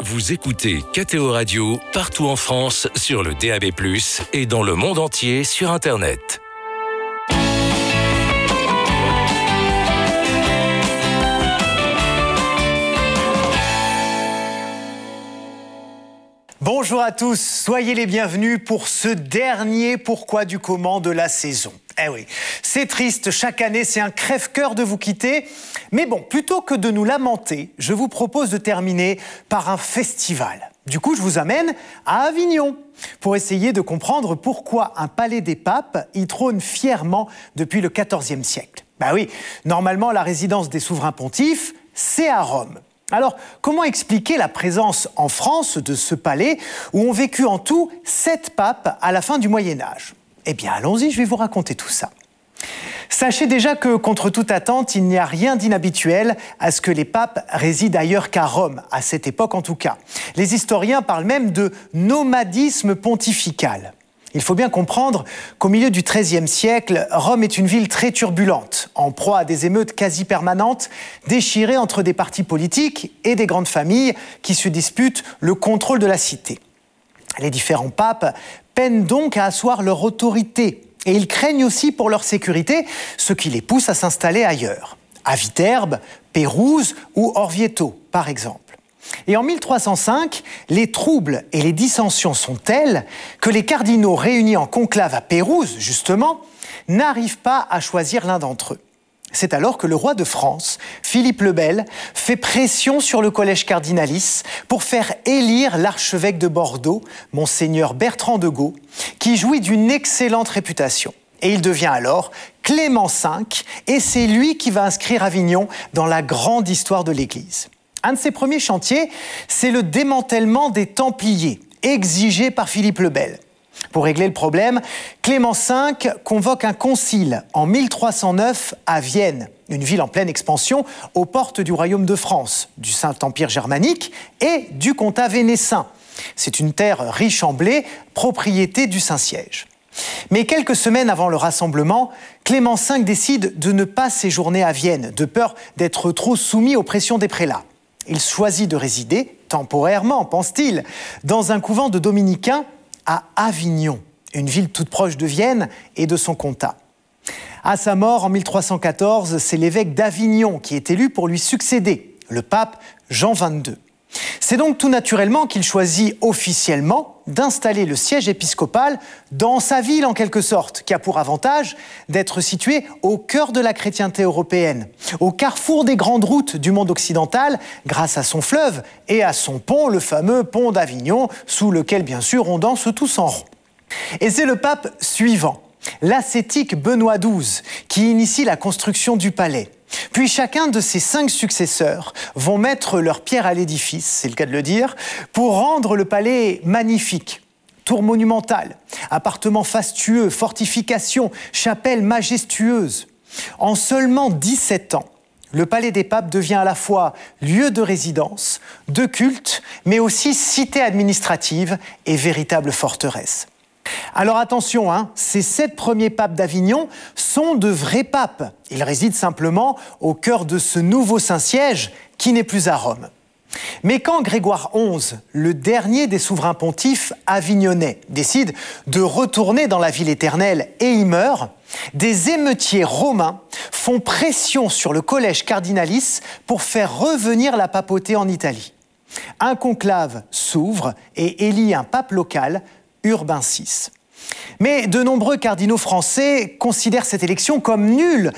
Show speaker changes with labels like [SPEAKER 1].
[SPEAKER 1] Vous écoutez KTO Radio partout en France sur le DAB+, et dans le monde entier sur Internet.
[SPEAKER 2] Bonjour à tous, soyez les bienvenus pour ce dernier pourquoi du comment de la saison. Eh oui, c'est triste, chaque année c'est un crève-cœur de vous quitter. Mais bon, plutôt que de nous lamenter, je vous propose de terminer par un festival. Du coup, je vous amène à Avignon pour essayer de comprendre pourquoi un palais des papes y trône fièrement depuis le XIVe siècle. Bah oui, normalement la résidence des souverains pontifes, c'est à Rome. Alors, comment expliquer la présence en France de ce palais où ont vécu en tout 7 papes à la fin du Moyen-Âge ? Eh bien, allons-y, je vais vous raconter tout ça. Sachez déjà que, contre toute attente, il n'y a rien d'inhabituel à ce que les papes résident ailleurs qu'à Rome, à cette époque en tout cas. Les historiens parlent même de nomadisme pontifical. Il faut bien comprendre qu'au milieu du XIIIe siècle, Rome est une ville très turbulente, en proie à des émeutes quasi permanentes, déchirées entre des partis politiques et des grandes familles qui se disputent le contrôle de la cité. Les différents papes peinent donc à asseoir leur autorité, et ils craignent aussi pour leur sécurité, ce qui les pousse à s'installer ailleurs, à Viterbe, Pérouse ou Orvieto, par exemple. Et en 1305, les troubles et les dissensions sont tels que les cardinaux réunis en conclave à Pérouse, justement, n'arrivent pas à choisir l'un d'entre eux. C'est alors que le roi de France, Philippe le Bel, fait pression sur le collège cardinalice pour faire élire l'archevêque de Bordeaux, monseigneur Bertrand de Gaux, qui jouit d'une excellente réputation. Et il devient alors Clément V, et c'est lui qui va inscrire Avignon dans la grande histoire de l'Église. Un de ses premiers chantiers, c'est le démantèlement des Templiers, exigé par Philippe le Bel. Pour régler le problème, Clément V convoque un concile en 1309 à Vienne, une ville en pleine expansion aux portes du royaume de France, du Saint-Empire germanique et du comtat vénécin. C'est une terre riche en blé, propriété du Saint-Siège. Mais quelques semaines avant le rassemblement, Clément V décide de ne pas séjourner à Vienne, de peur d'être trop soumis aux pressions des prélats. Il choisit de résider, temporairement, pense-t-il, dans un couvent de dominicains à Avignon, une ville toute proche de Vienne et de son comtat. À sa mort en 1314, c'est l'évêque d'Avignon qui est élu pour lui succéder, le pape Jean XXII. C'est donc tout naturellement qu'il choisit officiellement d'installer le siège épiscopal dans sa ville en quelque sorte, qui a pour avantage d'être situé au cœur de la chrétienté européenne, au carrefour des grandes routes du monde occidental, grâce à son fleuve et à son pont, le fameux pont d'Avignon, sous lequel bien sûr on danse tous en rond. Et c'est le pape suivant, l'ascétique Benoît XII, qui initie la construction du palais. Puis chacun de ses 5 successeurs vont mettre leur pierre à l'édifice, c'est le cas de le dire, pour rendre le palais magnifique. Tour monumentale, appartements fastueux, fortifications, chapelles majestueuses. En seulement 17 ans, le palais des papes devient à la fois lieu de résidence, de culte, mais aussi cité administrative et véritable forteresse. Alors attention, ces 7 premiers papes d'Avignon sont de vrais papes. Ils résident simplement au cœur de ce nouveau Saint-Siège qui n'est plus à Rome. Mais quand Grégoire XI, le dernier des souverains pontifes avignonnais, décide de retourner dans la ville éternelle et y meurt, des émeutiers romains font pression sur le collège cardinalice pour faire revenir la papauté en Italie. Un conclave s'ouvre et élit un pape local, Urbain VI. Mais de nombreux cardinaux français considèrent cette élection comme nulle